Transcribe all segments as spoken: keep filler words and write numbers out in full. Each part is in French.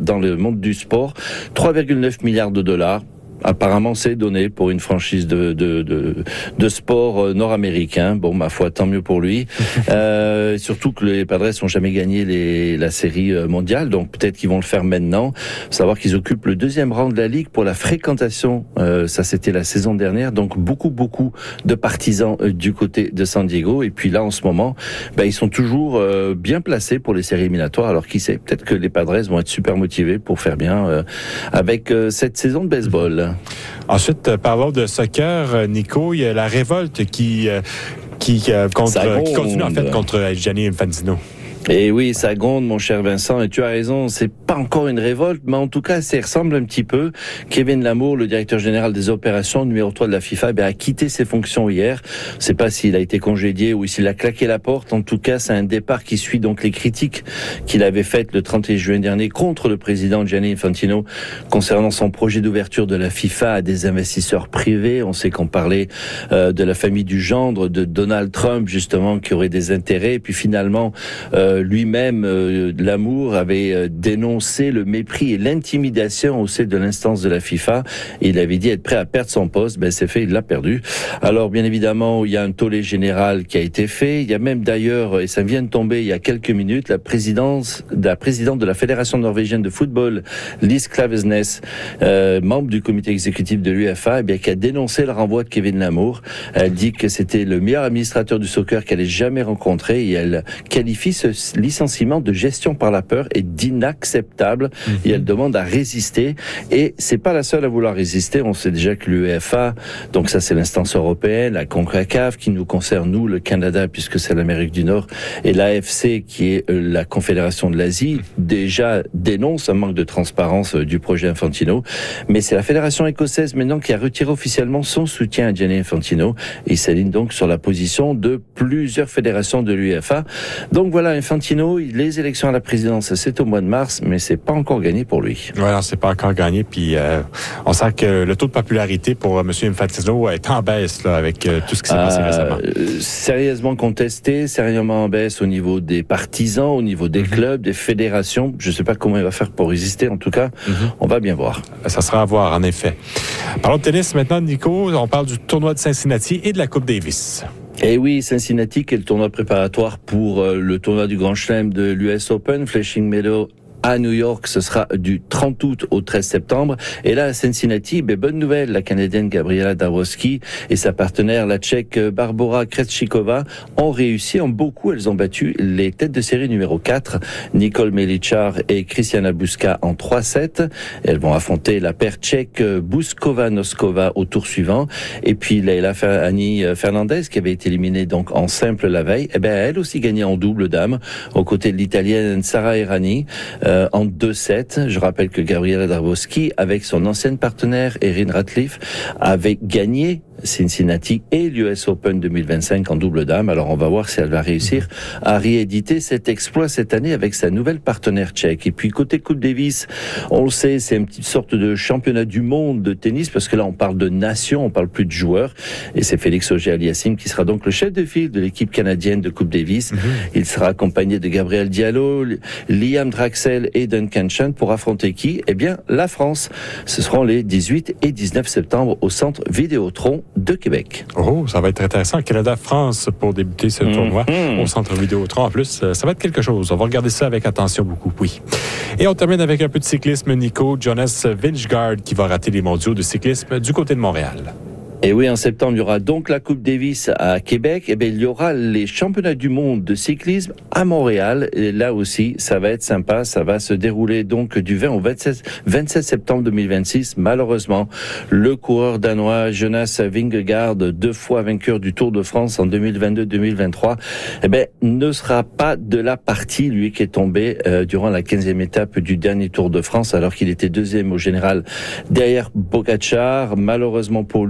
dans le monde du sport. trois virgule neuf milliards de dollars. Apparemment, c'est donné pour une franchise de de de, de sport nord-américain. Bon, ma foi, tant mieux pour lui. euh, surtout que les Padres n'ont jamais gagné les, la série mondiale, donc peut-être qu'ils vont le faire maintenant. Faut savoir qu'ils occupent le deuxième rang de la ligue pour la fréquentation. Euh, ça, c'était la saison dernière, donc beaucoup beaucoup de partisans euh, du côté de San Diego. Et puis là, en ce moment, ben ils sont toujours euh, bien placés pour les séries éliminatoires. Alors qui sait, peut-être que les Padres vont être super motivés pour faire bien euh, avec euh, cette saison de baseball. Ensuite, parlons de soccer, Nico. Il y a la révolte qui, qui, contre, qui continue en fait contre Gianni Infantino. Et oui, ça gronde, mon cher Vincent, et tu as raison, c'est pas encore une révolte, mais en tout cas, ça ressemble un petit peu. Kevin Lamour, le directeur général des opérations, numéro trois de la FIFA, ben, a quitté ses fonctions hier. Je sais pas s'il a été congédié ou s'il a claqué la porte. En tout cas, c'est un départ qui suit donc les critiques qu'il avait faites le trente et un juin dernier contre le président Gianni Infantino concernant son projet d'ouverture de la FIFA à des investisseurs privés. On sait qu'on parlait euh, de la famille du gendre de Donald Trump, justement, qui aurait des intérêts. Et puis finalement, euh, lui-même, euh, Lamour, avait euh, dénoncé le mépris et l'intimidation au sein de l'instance de la FIFA. Et il avait dit être prêt à perdre son poste. Ben, c'est fait, il l'a perdu. Alors, bien évidemment, il y a un tollé général qui a été fait. Il y a même d'ailleurs, et ça vient de tomber il y a quelques minutes, la présidence, la présidente de la Fédération norvégienne de football, Lise Klaveness, euh, membre du comité exécutif de l'U E F A, eh bien, qui a dénoncé le renvoi de Kevin Lamour. Elle dit que c'était le meilleur administrateur du soccer qu'elle ait jamais rencontré et elle qualifie ce licenciement de gestion par la peur est d'inacceptable. Mmh. Et elle demande à résister. Et c'est pas la seule à vouloir résister. On sait déjà que l'UEFA, donc ça c'est l'instance européenne, la CONCACAF qui nous concerne nous, le Canada puisque c'est l'Amérique du Nord, et l'A F C qui est la Confédération de l'Asie, déjà dénonce un manque de transparence du projet Infantino. Mais c'est la Fédération écossaise maintenant qui a retiré officiellement son soutien à Gianni Infantino. Et il s'aligne donc sur la position de plusieurs fédérations de l'UEFA. Donc voilà, Infantino, les élections à la présidence, c'est au mois de mars, mais c'est pas encore gagné pour lui. Voilà, c'est pas encore gagné. Puis euh, on sent que le taux de popularité pour euh, M. Infantino est en baisse là, avec euh, tout ce qui s'est euh, passé récemment. Euh, sérieusement contesté, sérieusement en baisse au niveau des partisans, au niveau des mm-hmm. clubs, des fédérations. Je sais pas comment il va faire pour résister. En tout cas, mm-hmm. on va bien voir. Ça sera à voir, en effet. Parlons de tennis maintenant, Nico. On parle du tournoi de Cincinnati et de la Coupe Davis. Eh oui, Cincinnati qui est le tournoi préparatoire pour euh, le tournoi du Grand Chelem de l'U S Open, Flushing Meadows à New York, ce sera du trente août au treize septembre. Et là, à Cincinnati, ben, bonne nouvelle, la Canadienne Gabriela Dabrowski et sa partenaire, la Tchèque Barbora Krejcikova, ont réussi en beaucoup. Elles ont battu les têtes de série numéro quatre, Nicole Melichar et Kristiana Buska en trois sept. Elles vont affronter la paire tchèque Buskova-Noskova au tour suivant. Et puis, Leila Annie Fernandez, qui avait été éliminée donc en simple la veille, eh ben, elle aussi gagné en double dame, aux côtés de l'Italienne Sara Errani. Euh, en deux sept. Je rappelle que Gabriela Dabrowski, avec son ancienne partenaire Erin Ratcliffe, avait gagné Cincinnati et l'U S Open deux mille vingt-cinq en double dame. Alors on va voir si elle va réussir à rééditer cet exploit cette année avec sa nouvelle partenaire tchèque. Et puis côté Coupe Davis, on le sait, c'est une petite sorte de championnat du monde de tennis parce que là on parle de nation, on parle plus de joueurs. Et c'est Félix Auger-Aliassime qui sera donc le chef de file de l'équipe canadienne de Coupe Davis. Mm-hmm. Il sera accompagné de Gabriel Diallo, Liam Draxel et Duncan Chan pour affronter qui? Eh bien la France. Ce seront les dix-huit et dix-neuf septembre au Centre Vidéotron de Québec. Oh, ça va être intéressant. Canada-France pour débuter ce mmh. tournoi au Centre Vidéotron. En plus, ça va être quelque chose. On va regarder ça avec attention beaucoup, oui. Et on termine avec un peu de cyclisme, Nico. Jonas Vingegaard qui va rater les mondiaux de cyclisme du côté de Montréal. Et oui, en septembre, il y aura donc la Coupe Davis à Québec. Et bien, il y aura les championnats du monde de cyclisme à Montréal. Et là aussi, ça va être sympa. Ça va se dérouler donc du vingt au vingt-sept, vingt-sept septembre deux mille vingt-six. Malheureusement, le coureur danois Jonas Vingegaard, deux fois vainqueur du Tour de France en deux mille vingt-deux deux mille vingt-trois, eh ben, ne sera pas de la partie, lui qui est tombé euh, durant la quinzième étape du dernier Tour de France, alors qu'il était deuxième au général derrière Pogačar. Malheureusement pour lui,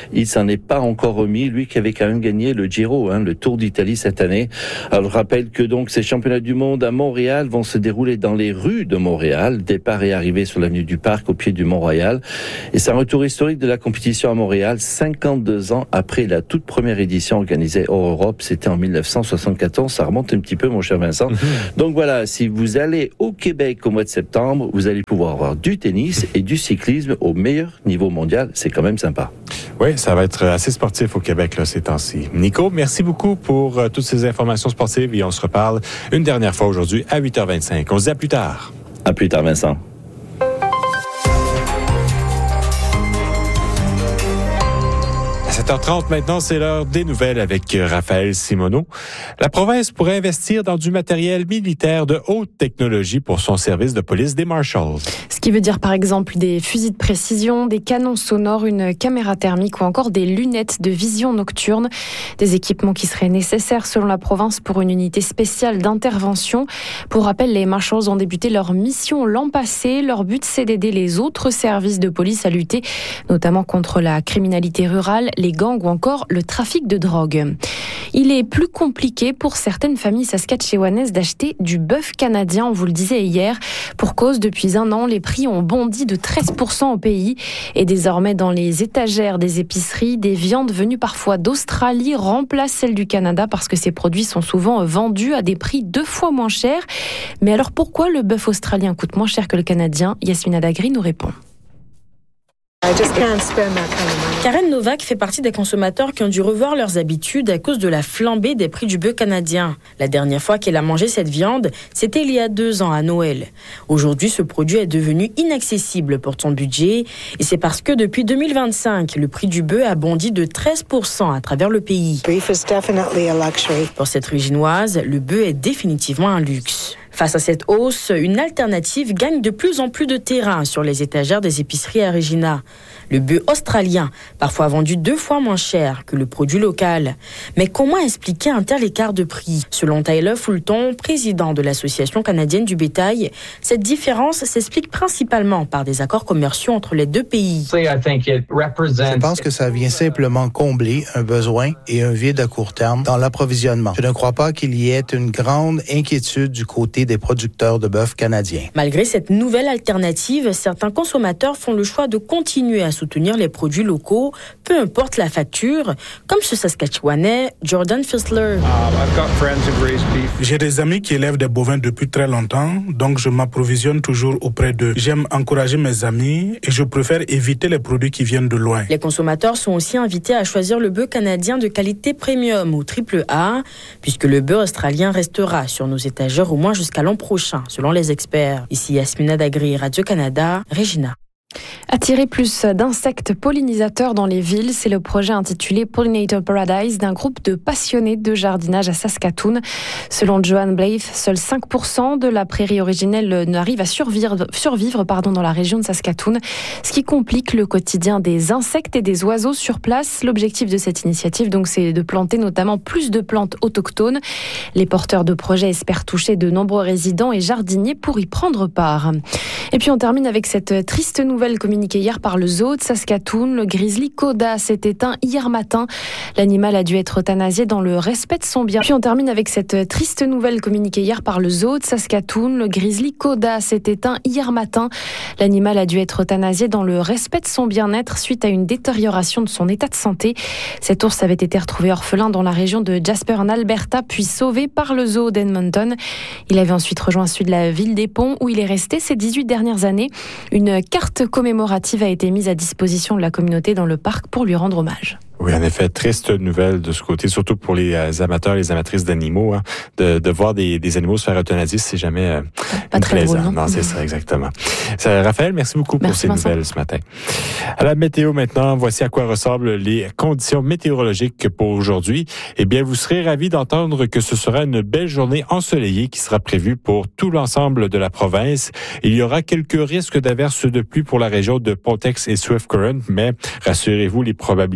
il s'en est pas encore remis, lui qui avait quand même gagné le Giro, hein, le Tour d'Italie cette année. Alors, je rappelle que donc ces championnats du monde à Montréal vont se dérouler dans les rues de Montréal, départ et arrivée sur l'avenue du Parc au pied du Mont-Royal. Et c'est un retour historique de la compétition à Montréal, cinquante-deux ans après la toute première édition organisée hors Europe, c'était en dix-neuf cent soixante-quatorze, ça remonte un petit peu mon cher Vincent. Mm-hmm. Donc voilà, si vous allez au Québec au mois de septembre, vous allez pouvoir avoir du tennis et du cyclisme au meilleur niveau mondial, c'est quand même sympa. Oui, ça va être assez sportif au Québec là, ces temps-ci. Nico, merci beaucoup pour euh, toutes ces informations sportives et on se reparle une dernière fois aujourd'hui à huit heures vingt-cinq. On se dit à plus tard. À plus tard, Vincent. sept heures trente maintenant, c'est l'heure des nouvelles avec Raphaël Simoneau. La province pourrait investir dans du matériel militaire de haute technologie pour son service de police des Marshals. Ce qui veut dire par exemple des fusils de précision, des canons sonores, une caméra thermique ou encore des lunettes de vision nocturne. Des équipements qui seraient nécessaires selon la province pour une unité spéciale d'intervention. Pour rappel, les Marshals ont débuté leur mission l'an passé. Leur but, c'est d'aider les autres services de police à lutter, notamment contre la criminalité rurale, les gangs ou encore le trafic de drogue. Il est plus compliqué pour certaines familles saskatchewanaises d'acheter du bœuf canadien, on vous le disait hier. Pour cause, depuis un an, les prix ont bondi de treize pour cent au pays. Et désormais, dans les étagères des épiceries, des viandes venues parfois d'Australie remplacent celles du Canada parce que ces produits sont souvent vendus à des prix deux fois moins chers. Mais alors pourquoi le bœuf australien coûte moins cher que le canadien ? Yasmina Dagri nous répond. Karen Novak fait partie des consommateurs qui ont dû revoir leurs habitudes à cause de la flambée des prix du bœuf canadien. La dernière fois qu'elle a mangé cette viande, c'était il y a deux ans à Noël. Aujourd'hui, ce produit est devenu inaccessible pour son budget et c'est parce que depuis deux mille vingt-cinq, le prix du bœuf a bondi de treize pour cent à travers le pays. Pour cette Réginoise, le bœuf est définitivement un luxe. Face à cette hausse, une alternative gagne de plus en plus de terrain sur les étagères des épiceries à Regina. Le bœuf australien, parfois vendu deux fois moins cher que le produit local. Mais comment expliquer un tel écart de prix ? Selon Tyler Fulton, président de l'Association canadienne du bétail, cette différence s'explique principalement par des accords commerciaux entre les deux pays. Je pense que ça vient simplement combler un besoin et un vide à court terme dans l'approvisionnement. Je ne crois pas qu'il y ait une grande inquiétude du côté des producteurs de bœuf canadiens. Malgré cette nouvelle alternative, certains consommateurs font le choix de continuer à soutenir les produits locaux, peu importe la facture, comme ce Saskatchewanais, Jordan Fissler. J'ai des amis qui élèvent des bovins depuis très longtemps, donc je m'approvisionne toujours auprès d'eux. J'aime encourager mes amis et je préfère éviter les produits qui viennent de loin. Les consommateurs sont aussi invités à choisir le bœuf canadien de qualité premium ou triple A, puisque le bœuf australien restera sur nos étagères au moins jusqu'à l'an prochain, selon les experts. Ici Yasmina Dagri, Radio-Canada, Regina. Attirer plus d'insectes pollinisateurs dans les villes, c'est le projet intitulé Pollinator Paradise d'un groupe de passionnés de jardinage à Saskatoon. Selon Joanne Blythe, seuls cinq pour cent de la prairie originelle n'arrive à survivre, survivre pardon, dans la région de Saskatoon, ce qui complique le quotidien des insectes et des oiseaux sur place. L'objectif de cette initiative, donc, c'est de planter notamment plus de plantes autochtones. Les porteurs de projets espèrent toucher de nombreux résidents et jardiniers pour y prendre part. Et puis on termine avec cette triste nouvelle communiquée hier par le zoo de Saskatoon. Le grizzly Koda s'est éteint hier matin. L'animal a dû être euthanasié dans le respect de son bien. Puis on termine avec cette triste nouvelle communiquée hier par le zoo de Saskatoon. Le grizzly Koda s'est éteint hier matin. L'animal a dû être euthanasié dans le respect de son bien-être suite à une détérioration de son état de santé. Cet ours avait été retrouvé orphelin dans la région de Jasper en Alberta, puis sauvé par le zoo d'Edmonton. Il avait ensuite rejoint celui de la ville des Ponts où il est resté ces dix-huit dernières années. Une carte commémorative a été mise à disposition de la communauté dans le parc pour lui rendre hommage. Oui, en effet, triste nouvelle de ce côté, surtout pour les euh, amateurs, les amatrices d'animaux, hein, de, de voir des, des animaux se faire euthanasier, c'est jamais euh, pas très plaisant. drôle, non, non c'est ça, exactement. Ça, Raphaël, merci beaucoup merci pour ces Vincent. nouvelles ce matin. À la météo maintenant, voici à quoi ressemblent les conditions météorologiques pour aujourd'hui. Eh bien, vous serez ravis d'entendre que ce sera une belle journée ensoleillée qui sera prévue pour tout l'ensemble de la province. Il y aura quelques risques d'averses de pluie pour la région de Pontex et Swift Current, mais rassurez-vous, les probabilités sont seulement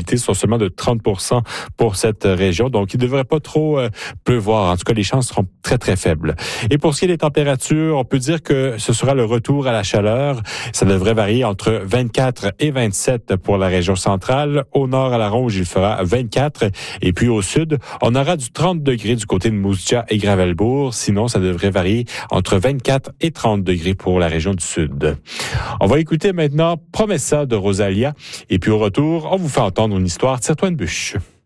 seulement de trente pour cent pour cette région. Donc, il ne devrait pas trop euh, pleuvoir. En tout cas, les chances seront très, très faibles. Et pour ce qui est des températures, on peut dire que ce sera le retour à la chaleur. Ça devrait varier entre vingt-quatre et vingt-sept pour la région centrale. Au nord, à la Ronge, il fera vingt-quatre. Et puis au sud, on aura du trente degrés du côté de Moose-Jaw et Gravelbourg. Sinon, ça devrait varier entre vingt-quatre et trente degrés pour la région du sud. On va écouter maintenant Promessa de Rosalia. Et puis au retour, on vous fait entendre une histoire. Tire-toi une bûche.